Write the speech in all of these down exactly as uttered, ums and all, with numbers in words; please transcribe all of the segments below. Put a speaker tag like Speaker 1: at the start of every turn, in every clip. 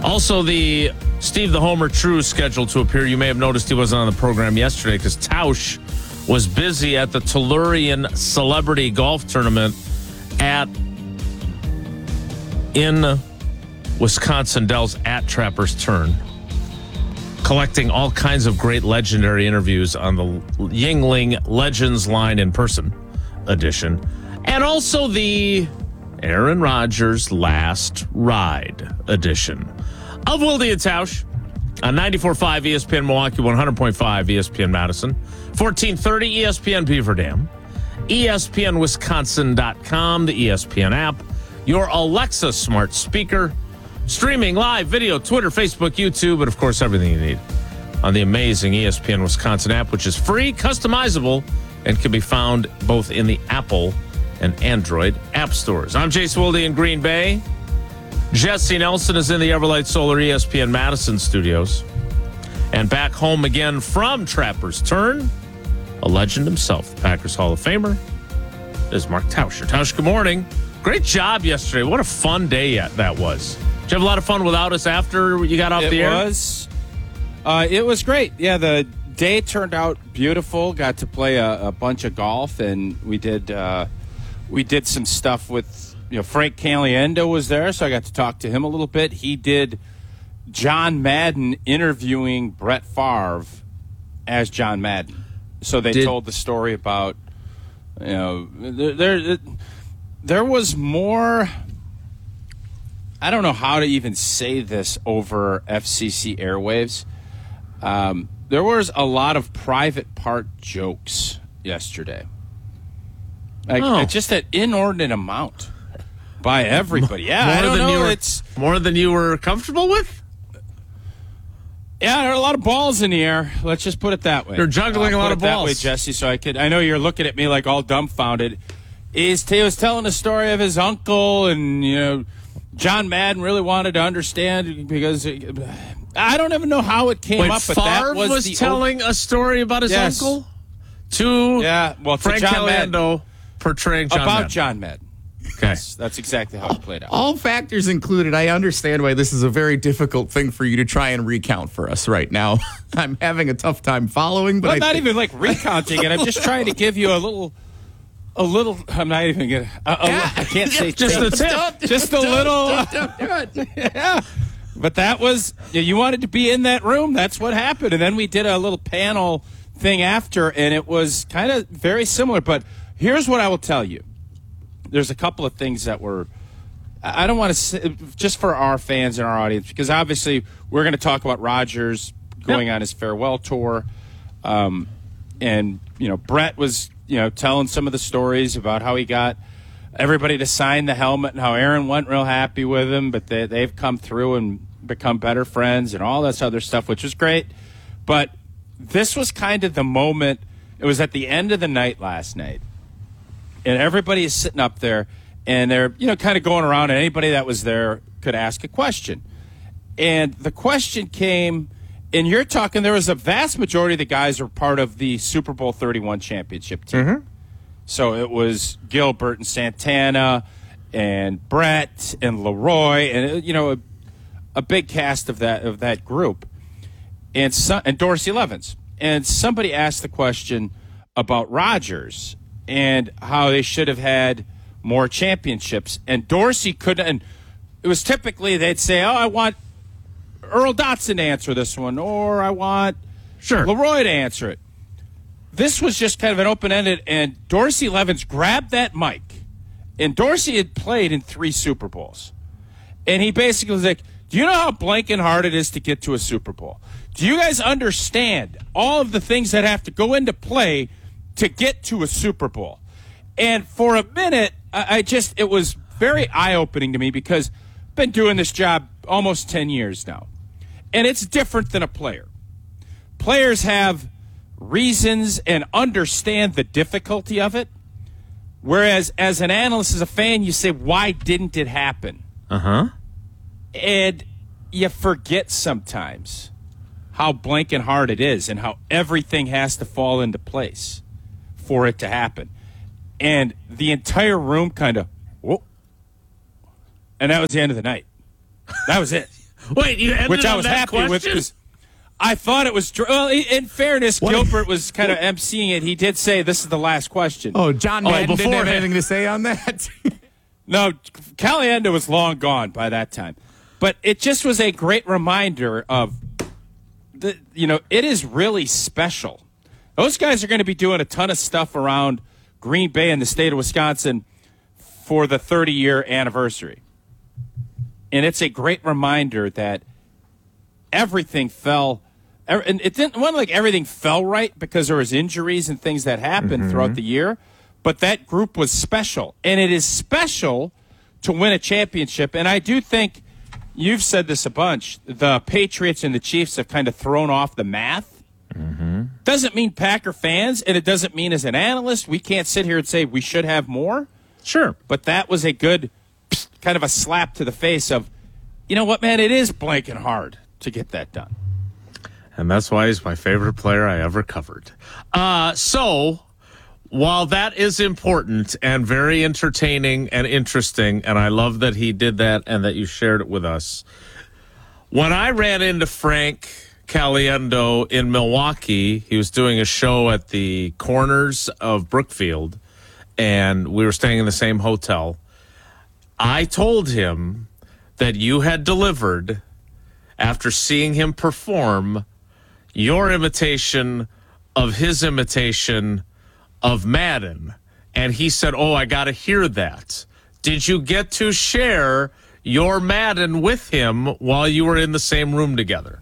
Speaker 1: Also, the Steve the Homer True scheduled to appear. You may have noticed he wasn't on the program yesterday because Tausch was busy at the Tellurian Celebrity Golf Tournament at in Wisconsin Dells at Trapper's Turn, collecting all kinds of great legendary interviews on the Yingling Legends Line in Person edition, and also the Aaron Rodgers Last Ride edition of Wilde and Tausch on ninety-four point five E S P N Milwaukee, one hundred point five E S P N Madison, fourteen thirty E S P N Beaver Dam, E S P N Wisconsin dot com, the E S P N app, your Alexa smart speaker, streaming live video, Twitter, Facebook, YouTube, and of course everything you need on the amazing E S P N Wisconsin app, which is free, customizable, and can be found both in the Apple and Android app stores. I'm Jason Wilde in Green Bay. Jesse Nelson is in the Everlight Solar E S P N Madison studios. And back home again from Trapper's Turn, a legend himself, Packers Hall of Famer, is Mark Tauscher. Tausch, good morning. Great job yesterday. What a fun day that was. Did you have a lot of fun without us after you got off
Speaker 2: it
Speaker 1: the air?
Speaker 2: It was. Uh, it was great. Yeah, the day turned out beautiful. Got to play a, a bunch of golf, and we did uh, we did some stuff with, you know, Frank Caliendo was there, so I got to talk to him a little bit. He did John Madden interviewing Brett Favre as John Madden. So they
Speaker 1: did,
Speaker 2: told the story about, you know, there, there there was more. I don't know how to even say this over F C C airwaves. Um, there was a lot of private part jokes yesterday. Like,
Speaker 1: oh.
Speaker 2: just an inordinate amount by everybody. Yeah,
Speaker 1: more
Speaker 2: I don't
Speaker 1: than
Speaker 2: know.
Speaker 1: You were,
Speaker 2: it's
Speaker 1: more than you were comfortable with?
Speaker 2: Yeah, there are a lot of balls in the air. Let's just put it that way.
Speaker 1: You're juggling
Speaker 2: I'll
Speaker 1: a lot
Speaker 2: put
Speaker 1: of
Speaker 2: it that
Speaker 1: balls.
Speaker 2: way, Jesse, so I could. I know you're looking at me like all dumbfounded. He's, he was telling the story of his uncle, and, you know, John Madden really wanted to understand because I don't even know how it came
Speaker 1: Wait,
Speaker 2: up, but
Speaker 1: Favre
Speaker 2: that was,
Speaker 1: was
Speaker 2: the
Speaker 1: telling a story about his
Speaker 2: Yes.
Speaker 1: uncle to
Speaker 2: yeah, well, to
Speaker 1: Frank
Speaker 2: John Madden.
Speaker 1: Caliendo portraying John
Speaker 2: about
Speaker 1: Madden.
Speaker 2: John Madden.
Speaker 1: Okay.
Speaker 2: That's, that's exactly how it played out.
Speaker 3: All factors included, I understand why this is a very difficult thing for you to try and recount for us right now. I'm having a tough time following, but
Speaker 2: Well,
Speaker 3: I
Speaker 2: I'm not
Speaker 3: think-
Speaker 2: even like recounting it. I'm just trying to give you a little, a little. I'm not even gonna. A, a,
Speaker 3: Yeah.
Speaker 2: I can't say
Speaker 1: Just
Speaker 2: tape.
Speaker 1: the tip.
Speaker 2: Just a little. Yeah. But that was, you wanted to be in that room. That's what happened. And then we did a little panel thing after, and it was kind of very similar. But here's what I will tell you. There's a couple of things that were, I don't want to say, just for our fans and our audience, because obviously we're going to talk about Rodgers going
Speaker 1: Yep.
Speaker 2: on his farewell tour. Um, and, you know, Brett was, you know, telling some of the stories about how he got everybody to sign the helmet and how Aaron wasn't real happy with him, but they, they've come through and become better friends and all this other stuff, which was great. But this was kind of the moment. It was at the end of the night last night, and everybody is sitting up there, and they're, you know, kind of going around, and anybody that was there could ask a question. And the question came, and you're talking, there was a vast majority of the guys were part of the Super Bowl thirty-one championship team.
Speaker 1: Mm-hmm.
Speaker 2: So it was Gilbert and Santana and Brett and Leroy and, you know, a, a big cast of that of that group. And so, and Dorsey Levens. And somebody asked the question about Rodgers and how they should have had more championships. And Dorsey couldn't. And it was typically they'd say, oh, I want Earl Dotson to answer this one, or I want
Speaker 1: Sure.
Speaker 2: Leroy to answer it. This was just kind of an open-ended, and Dorsey Levens grabbed that mic. And Dorsey had played in three Super Bowls. And he basically was like, do you know how blank and hard it is to get to a Super Bowl? Do you guys understand all of the things that have to go into play to get to a Super Bowl? And for a minute, I I just, it was very eye-opening to me because I've been doing this job almost ten years now. And it's different than a player. Players have reasons and understand the difficulty of it. Whereas as an analyst, as a fan, you say, why didn't it happen?
Speaker 1: Uh-huh.
Speaker 2: And you forget sometimes how blank and hard it is and how everything has to fall into place for it to happen. And the entire room kind of, whoa. And that was the end of the night. That was it.
Speaker 1: Wait, you ended
Speaker 2: which I
Speaker 1: on
Speaker 2: was
Speaker 1: that
Speaker 2: happy
Speaker 1: question?
Speaker 2: with because I thought it was. Well, in fairness,
Speaker 3: What?
Speaker 2: Gilbert was kind of emceeing it. He did say this is the last question.
Speaker 3: Oh, John
Speaker 1: Oh,
Speaker 3: Madden didn't have
Speaker 1: beforehand.
Speaker 3: anything to say on that.
Speaker 2: No, Caliendo was long gone by that time. But it just was a great reminder of, the, you know, it is really special. Those guys are going to be doing a ton of stuff around Green Bay and the state of Wisconsin for the thirty-year anniversary. And it's a great reminder that everything fell, and it didn't, it wasn't like everything fell right because there was injuries and things that happened
Speaker 1: Mm-hmm.
Speaker 2: throughout the year, but that group was special. And it is special to win a championship. And I do think, you've said this a bunch, the Patriots and the Chiefs have kind of thrown off the math.
Speaker 1: Mm-hmm.
Speaker 2: Doesn't mean Packer fans, and it doesn't mean as an analyst, we can't sit here and say we should have more.
Speaker 1: Sure.
Speaker 2: But that was a good kind of a slap to the face of, you know what, man, it is blanking hard to get that done.
Speaker 1: And that's why he's my favorite player I ever covered. Uh, so, while that is important and very entertaining and interesting, and I love that he did that and that you shared it with us, when I ran into Frank Caliendo in Milwaukee, he was doing a show at the corners of Brookfield, and we were staying in the same hotel. I told him that you had delivered, after seeing him perform, your imitation of his imitation of Madden. And he said, oh, I got to hear that. Did you get to share your Madden with him while you were in the same room together?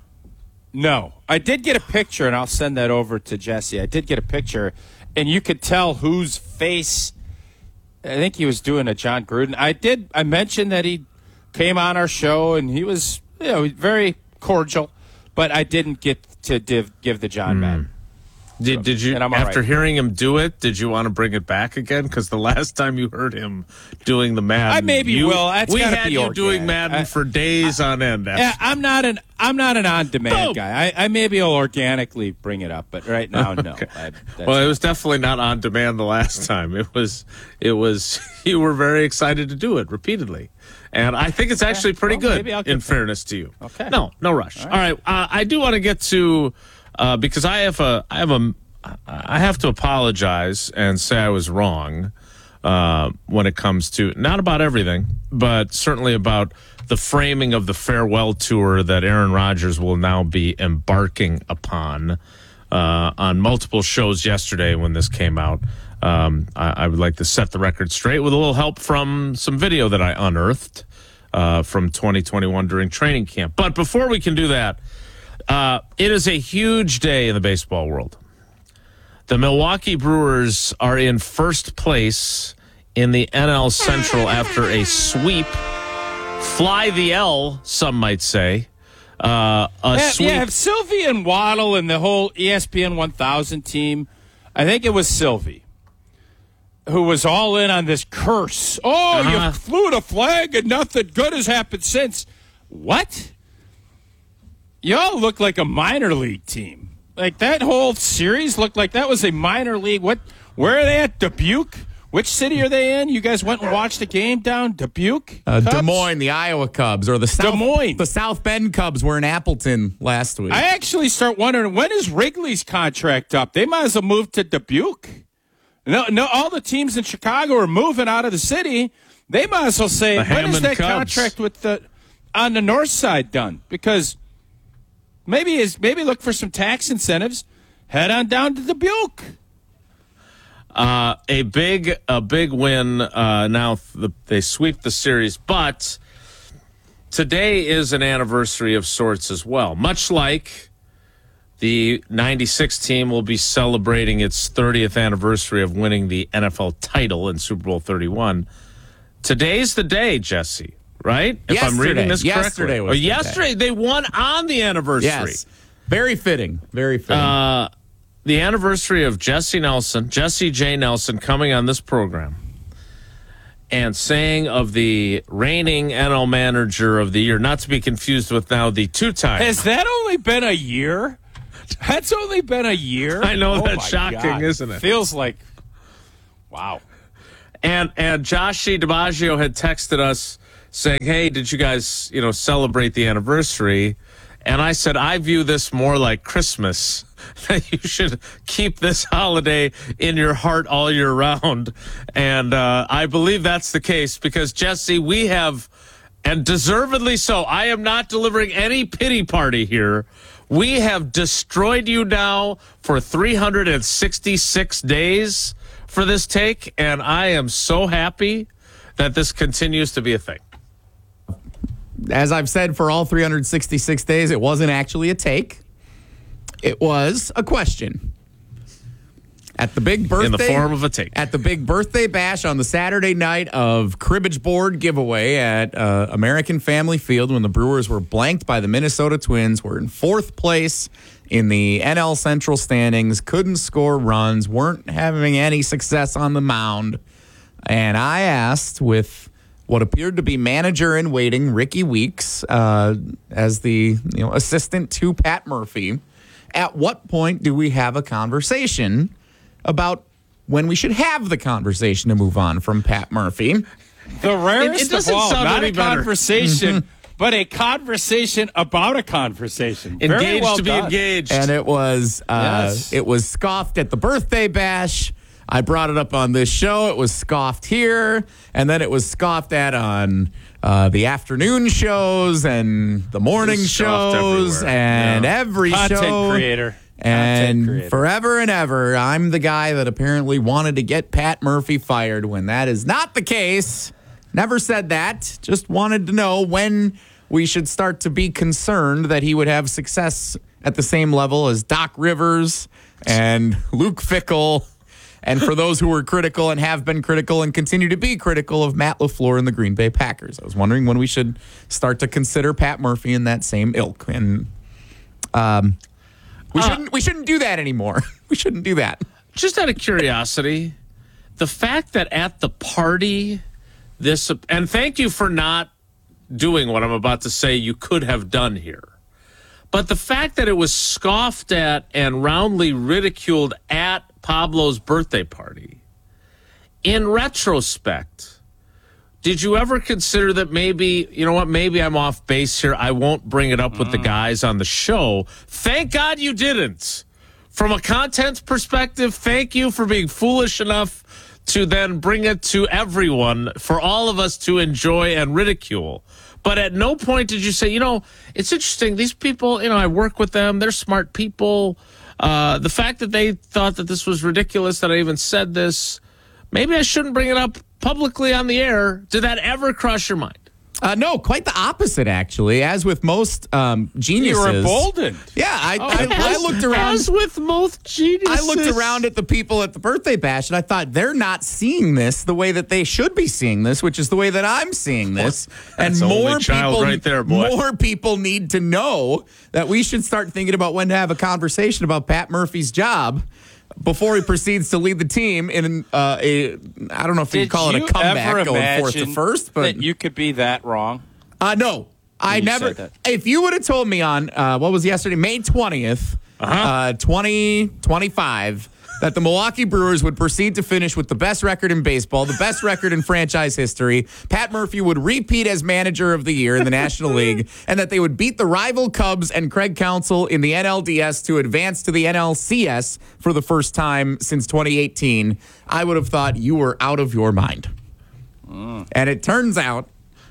Speaker 2: No. I did get a picture, and I'll send that over to Jesse. I did get a picture, and you could tell whose face. I think he was doing a John Gruden. I did. I mentioned that he came on our show, and he was, you know, very cordial, but I didn't get to div, give the John
Speaker 1: Mm.
Speaker 2: Madden.
Speaker 1: Did, did you,
Speaker 2: And I'm all
Speaker 1: after
Speaker 2: right.
Speaker 1: hearing him do it, did you want to bring it back again? Because the last time you heard him doing the Madden,
Speaker 2: I maybe
Speaker 1: you,
Speaker 2: will. That's
Speaker 1: we
Speaker 2: gotta
Speaker 1: had
Speaker 2: be
Speaker 1: you
Speaker 2: organic.
Speaker 1: doing Madden
Speaker 2: I-
Speaker 1: for days on end.
Speaker 2: Yeah, I'm not an I'm not an on-demand
Speaker 1: Boom.
Speaker 2: guy. I, I maybe will organically bring it up, but right now, no.
Speaker 1: Okay.
Speaker 2: I, that's
Speaker 1: Well, it was definitely not on demand the last time. It was, it was. You were very excited to do it repeatedly, and I think it's actually pretty
Speaker 2: Well,
Speaker 1: good.
Speaker 2: maybe I'll get
Speaker 1: In
Speaker 2: that.
Speaker 1: fairness to you,
Speaker 2: Okay.
Speaker 1: No, no rush. All right, uh, I do want to get to uh, because I have a, I have a, I have to apologize and say I was wrong uh, when it comes to not about everything, but certainly about the framing of the farewell tour that Aaron Rodgers will now be embarking upon uh, on multiple shows yesterday when this came out. Um, I, I would like to set the record straight with a little help from some video that I unearthed uh, from twenty twenty-one during training camp. But before we can do that, uh, it is a huge day in the baseball world. The Milwaukee Brewers are in first place in the N L Central after a sweep. Fly the L, some might say. Uh, a
Speaker 2: Yeah,
Speaker 1: sweep.
Speaker 2: yeah, if Sylvie and Waddle and the whole E S P N one thousand team, I think it was Sylvie, who was all in on this curse. Oh,
Speaker 1: Uh-huh.
Speaker 2: you flew the flag and nothing good has happened since. What? Y'all look like a minor league team. Like that whole series looked like that was a minor league. What? Where are they at? Dubuque? Which city are they in? You guys went and watched the game down Dubuque?
Speaker 3: Uh, Des
Speaker 2: Cubs?
Speaker 3: Moines, the Iowa Cubs, or the South,
Speaker 2: Des Moines.
Speaker 3: the South Bend Cubs were in Appleton last week.
Speaker 2: I actually start wondering, when is Wrigley's contract up? They might as well move to Dubuque. No, no, all the teams in Chicago are moving out of the city. They might as well say,
Speaker 1: The
Speaker 2: when is
Speaker 1: Hammond
Speaker 2: that
Speaker 1: Cubs.
Speaker 2: contract with the on the north side done? Because maybe is maybe look for some tax incentives. Head on down to Dubuque.
Speaker 1: Uh, a big, a big win. Uh, now the, they sweep the series, but today is an anniversary of sorts as well. Much like the ninety-six team will be celebrating its thirtieth anniversary of winning the N F L title in Super Bowl thirty-one. Today's the day, Jesse. Right? If I'm reading
Speaker 3: Yesterday.
Speaker 1: this correctly.
Speaker 3: Yesterday was
Speaker 1: Or
Speaker 3: the
Speaker 1: yesterday they won on the anniversary.
Speaker 3: yes, very fitting, very fitting.
Speaker 1: Uh, the anniversary of Jesse Nelson, Jesse J. Nelson, coming on this program and saying of the reigning N L manager of the year, not to be confused with now the two-time.
Speaker 2: Has that only been a year? That's only been a year.
Speaker 1: I know,
Speaker 2: Oh
Speaker 1: that's
Speaker 2: my
Speaker 1: shocking,
Speaker 2: God.
Speaker 1: isn't it?
Speaker 2: Feels like, wow.
Speaker 1: And and Josh C. DiMaggio had texted us saying, hey, did you guys, you know, celebrate the anniversary? And I said, I view this more like Christmas, that you should keep this holiday in your heart all year round. And uh, I believe that's the case because, Jesse, we have, and deservedly so, I am not delivering any pity party here. We have destroyed you now for three hundred sixty-six days for this take, and I am so happy that this continues to be a thing.
Speaker 3: As I've said for all three hundred sixty-six days, it wasn't actually a take. It was a question. At the big birthday,
Speaker 1: in the form of a take.
Speaker 3: At the big birthday bash on the Saturday night of cribbage board giveaway at uh, American Family Field when the Brewers were blanked by the Minnesota Twins, were in fourth place in the N L Central standings, couldn't score runs, weren't having any success on the mound. And I asked with what appeared to be manager in waiting, Ricky Weeks, uh, as the you know assistant to Pat Murphy, at what point do we have a conversation about when we should have the conversation to move on from Pat Murphy?
Speaker 2: The rarest
Speaker 1: It- it doesn't
Speaker 2: of all,
Speaker 1: sound
Speaker 2: not
Speaker 1: any
Speaker 2: a
Speaker 1: better.
Speaker 2: conversation, but a conversation about a conversation. Very
Speaker 1: Engaged
Speaker 2: well
Speaker 1: to be
Speaker 2: done.
Speaker 1: engaged.
Speaker 3: And it was uh,
Speaker 2: Yes.
Speaker 3: it was scoffed at the birthday bash. I brought it up on this show. It was scoffed here, and then it was scoffed at on uh, the afternoon shows and the morning
Speaker 1: It was scoffed
Speaker 3: shows
Speaker 1: everywhere.
Speaker 3: and
Speaker 1: Yeah.
Speaker 3: every
Speaker 2: Content
Speaker 3: show.
Speaker 2: creator.
Speaker 3: And
Speaker 2: Content creator.
Speaker 3: forever and ever, I'm the guy that apparently wanted to get Pat Murphy fired when that is not the case. Never said that. Just wanted to know when we should start to be concerned that he would have success at the same level as Doc Rivers and Luke Fickell. And for those who were critical and have been critical and continue to be critical of Matt LaFleur and the Green Bay Packers. I was wondering when we should start to consider Pat Murphy in that same ilk. And um, we,
Speaker 1: Uh,
Speaker 3: shouldn't, we shouldn't do that anymore. We shouldn't do that.
Speaker 1: Just out of curiosity, the fact that at the party, this, and thank you for not doing what I'm about to say you could have done here. But the fact that it was scoffed at and roundly ridiculed at Pablo's birthday party, in retrospect, did you ever consider that maybe, you know what, maybe I'm off base here. I won't bring it up with the guys on the show. Thank God you didn't. From a content perspective, thank you for being foolish enough to then bring it to everyone for all of us to enjoy and ridicule. But at no point did you say, you know, it's interesting. These people, you know, I work with them. They're smart people. Uh, the fact that they thought that this was ridiculous, that I even said this, maybe I shouldn't bring it up publicly on the air. Did that ever cross your mind?
Speaker 3: Uh, no, quite the opposite, actually. As with most um, geniuses.
Speaker 2: You were emboldened.
Speaker 3: Yeah, I,
Speaker 1: Oh,
Speaker 3: I, I looked around.
Speaker 1: As with most geniuses.
Speaker 3: I looked around at the people at the birthday bash and I thought they're not seeing this the way that they should be seeing this, which is the way that I'm seeing this.
Speaker 1: That's
Speaker 3: and more
Speaker 1: only child
Speaker 3: people,
Speaker 1: right there, boy.
Speaker 3: more people need to know that we should start thinking about when to have a conversation about Pat Murphy's job before he proceeds to lead the team in uh, a, I don't know if you
Speaker 2: Did
Speaker 3: call it
Speaker 2: you
Speaker 3: a comeback
Speaker 2: ever
Speaker 3: going fourth to
Speaker 2: imagine
Speaker 3: first, but
Speaker 2: that you could be that wrong?
Speaker 3: uh, no, I
Speaker 2: you
Speaker 3: never.
Speaker 2: said that.
Speaker 3: If you would have told me on uh, what was yesterday, May twentieth,
Speaker 1: Uh-huh.
Speaker 3: uh, twenty twenty-five, that the Milwaukee Brewers would proceed to finish with the best record in baseball, the best record in franchise history, Pat Murphy would repeat as manager of the year in the National League, and that they would beat the rival Cubs and Craig Counsell in the N L D S to advance to the N L C S for the first time since twenty eighteen, I would have thought you were out of your mind.
Speaker 2: Mm.
Speaker 3: And it turns out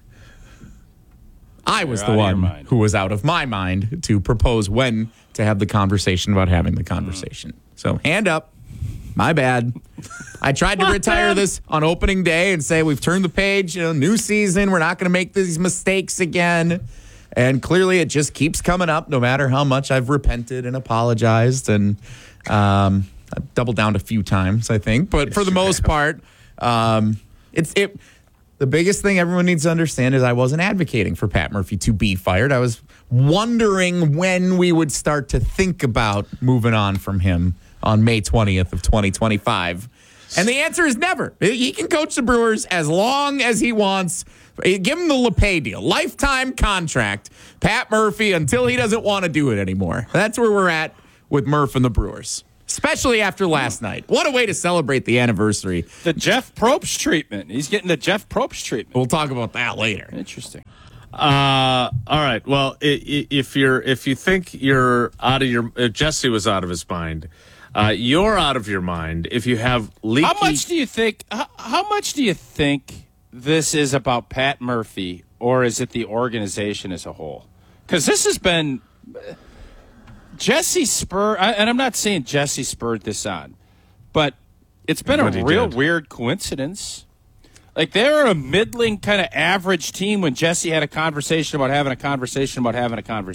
Speaker 3: I was
Speaker 2: You're
Speaker 3: the
Speaker 2: out of your
Speaker 3: one
Speaker 2: mind.
Speaker 3: who was out of my mind to propose when to have the conversation about having the conversation. So hand up. My bad. I tried to retire this on opening day and say we've turned the page, you know, new season. We're not going to make these mistakes again. And clearly it just keeps coming up no matter how much I've repented and apologized. And um, I've doubled down a few times, I think. But for the most part, um, it's it. The biggest thing everyone needs to understand is I wasn't advocating for Pat Murphy to be fired. I was wondering when we would start to think about moving on from him on May twentieth of twenty twenty-five. And the answer is never. He can coach the Brewers as long as he wants. Give him the LePay deal. Lifetime contract. Pat Murphy until he doesn't want to do it anymore. That's where we're at with Murph and the Brewers. Especially after last night. What a way to celebrate the anniversary.
Speaker 2: The Jeff Probst treatment. He's getting the Jeff Probst treatment.
Speaker 3: We'll talk about that later.
Speaker 2: Interesting.
Speaker 1: Uh, all right. Well, i- i- if you're if you think you're out of your, if Jesse was out of his mind, uh, you're out of your mind. If you have leaky,
Speaker 2: How much do you think? How, how much do you think this is about Pat Murphy, or is it the organization as a whole? Because this has been Jesse spur, and I'm not saying Jesse spurred this on, but it's been
Speaker 1: But
Speaker 2: a
Speaker 1: he
Speaker 2: real
Speaker 1: did.
Speaker 2: weird coincidence. Like, they were a middling kind of average team when Jesse had a conversation about having a conversation about having a conversation.